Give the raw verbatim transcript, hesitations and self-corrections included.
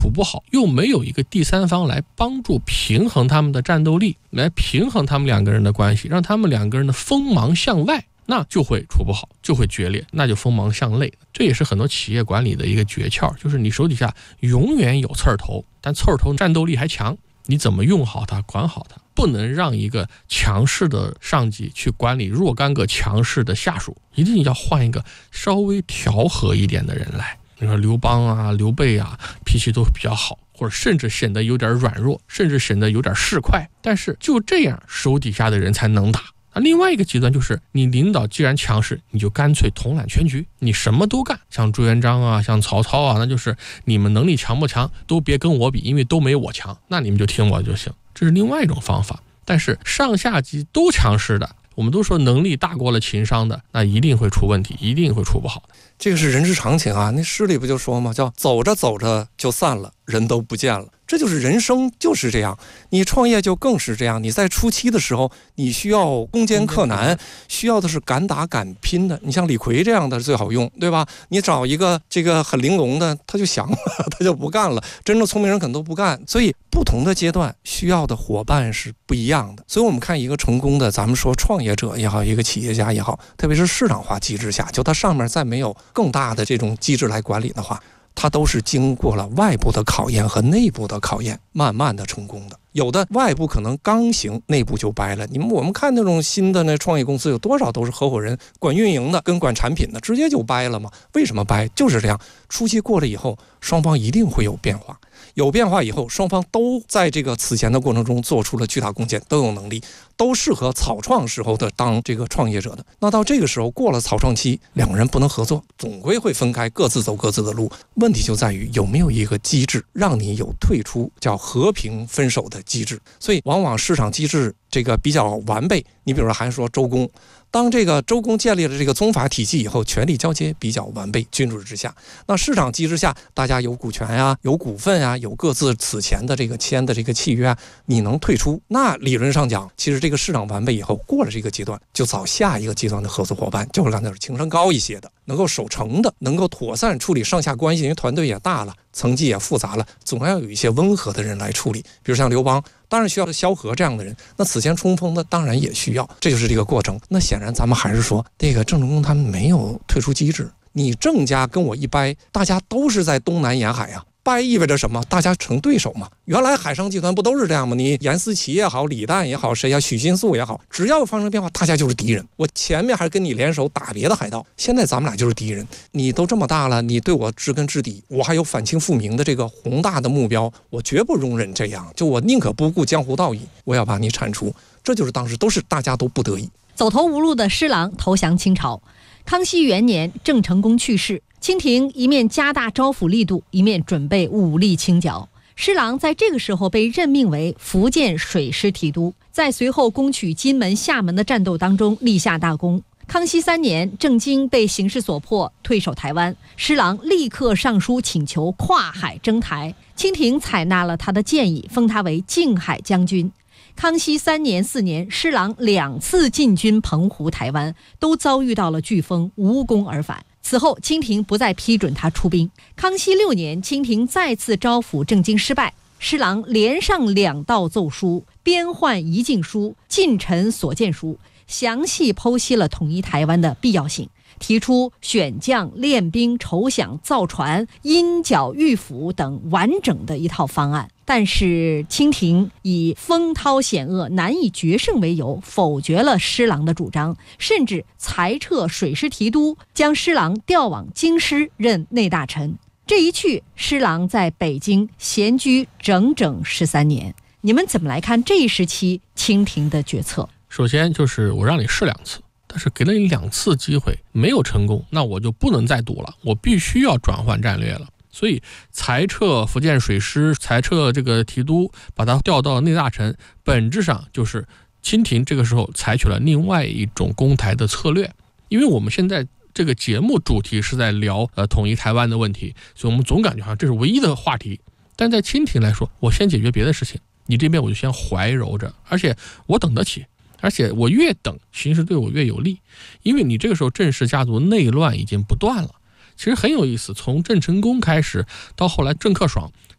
处不好，又没有一个第三方来帮助平衡他们的战斗力，来平衡他们两个人的关系，让他们两个人的锋芒向外，那就会处不好，就会决裂，那就锋芒向内。这也是很多企业管理的一个诀窍，就是你手底下永远有刺儿头，但刺儿头战斗力还强，你怎么用好它，管好它，不能让一个强势的上级去管理若干个强势的下属，一定要换一个稍微调和一点的人来。你说刘邦啊、刘备啊，脾气都比较好，或者甚至显得有点软弱，甚至显得有点市侩，但是就这样手底下的人才能打。那另外一个极端就是你领导既然强势，你就干脆统揽全局，你什么都干，像朱元璋啊，像曹操啊，那就是你们能力强不强都别跟我比，因为都没我强，那你们就听我就行，这是另外一种方法。但是上下级都强势的，我们都说能力大过了情商的，那一定会出问题，一定会出不好的。 这个是人之常情啊，那诗里不就说吗？叫走着走着就散了，人都不见了。这就是人生，就是这样。你创业就更是这样，你在初期的时候，你需要攻坚克难，需要的是敢打敢拼的。你像李逵这样的最好用，对吧？你找一个这个很玲珑的，他就降了，他就不干了。真正聪明人可能都不干。所以不同的阶段需要的伙伴是不一样的。所以我们看一个成功的，咱们说创业者也好，一个企业家也好，特别是市场化机制下，就它上面再没有更大的这种机制来管理的话，它都是经过了外部的考验和内部的考验，慢慢的成功的。有的外部可能刚行，内部就掰了。你们我们看那种新的那创业公司，有多少都是合伙人管运营的跟管产品的，直接就掰了嘛？为什么掰？就是这样，初期过了以后，双方一定会有变化。有变化以后，双方都在这个此前的过程中做出了巨大贡献，都有能力，都适合草创时候的当这个创业者的。那到这个时候过了草创期，两个人不能合作，总归会分开，各自走各自的路。问题就在于有没有一个机制让你有退出，叫和平分手的机制。所以往往市场机制这个比较完备，你比如说还说周公，当这个周公建立了这个宗法体系以后，权力交接比较完备，君主之下。那市场机制下，大家有股权啊，有股份啊，有各自此前的这个签的这个契约啊，你能退出，那理论上讲，其实这个市场完备以后，过了这个阶段，就找下一个阶段的合作伙伴，就是刚才说情商高一些的，能够守成的，能够妥善处理上下关系，因为团队也大了，层级也复杂了，总要有一些温和的人来处理。比如像刘邦，当然需要萧何这样的人，那此前冲锋的当然也需要，这就是这个过程。那显然咱们还是说，这个郑成功他们没有退出机制，你郑家跟我一掰，大家都是在东南沿海啊，掰意味着什么？大家成对手嘛。原来海上集团不都是这样吗？你严思齐也好，李诞也好，谁呀，许新素也好，只要发生变化，大家就是敌人。我前面还跟你联手打别的海盗，现在咱们俩就是敌人。你都这么大了，你对我知根知底，我还有反清复明的这个宏大的目标，我绝不容忍这样。就我宁可不顾江湖道义，我要把你铲除。这就是当时都是大家都不得已。 走投无路的施琅投降清朝。康熙元年，郑成功去世，清廷一面加大招抚力度，一面准备武力清剿。施琅在这个时候被任命为福建水师提督，在随后攻取金门、厦门的战斗当中立下大功。康熙三年，郑经被形势所迫退守台湾，施琅立刻上书请求跨海征台，清廷采纳了他的建议，封他为靖海将军。康熙三年、四年，施琅两次进军澎湖、台湾，都遭遇到了飓风，无功而返。此后，清廷不再批准他出兵。康熙六年，清廷再次招抚郑经失败，施琅连上两道奏书，编换遗禁书、近臣所见书，详细剖析了统一台湾的必要性，提出选将、练兵、筹饷、造船、因剿御府等完整的一套方案。但是清廷以风涛险恶、难以决胜为由，否决了施琅的主张，甚至裁撤水师提督，将施琅调往京师任内大臣。这一去，施琅在北京闲居整整十三年。你们怎么来看这一时期清廷的决策？ 首先就是我让你试两次，但是给了你两次机会没有成功，那我就不能再赌了，我必须要转换战略了。所以裁撤福建水师，裁撤这个提督，把他调到内大臣，本质上就是清廷这个时候采取了另外一种攻台的策略。因为我们现在这个节目主题是在聊呃统一台湾的问题，所以我们总感觉好像这是唯一的话题。但在清廷来说，我先解决别的事情，你这边我就先怀柔着，而且我等得起，而且我越等形势对我越有利。因为你这个时候郑氏家族内乱已经不断了。其实很有意思，从郑成功开始到后来郑克爽，